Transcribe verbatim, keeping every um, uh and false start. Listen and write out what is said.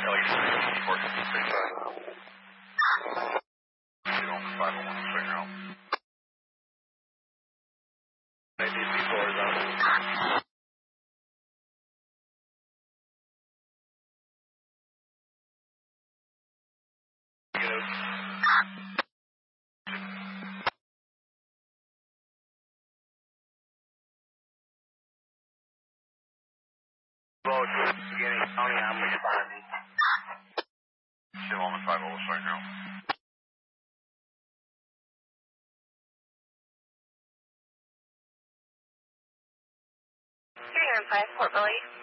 L E three, four sixty-five. On five oh one signal. A D C four is on. Negative. Road, beginning county, I'm responding. Still on the five oh signal. Getting on five, Fort Billy.